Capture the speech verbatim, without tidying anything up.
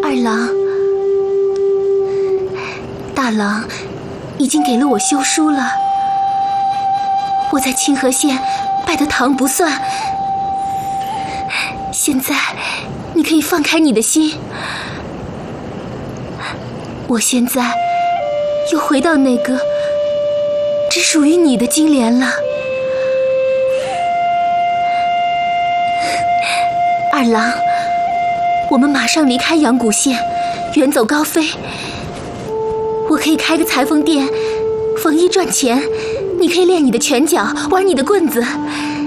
二郎，大郎已经给了我休书了，我在清河县败得堂不算，现在你可以放开你的心。我现在又回到那个只属于你的金莲了。二郎，我们马上离开阳谷县，远走高飞。我可以开个裁缝店，缝衣赚钱，你可以练你的拳脚，玩你的棍子。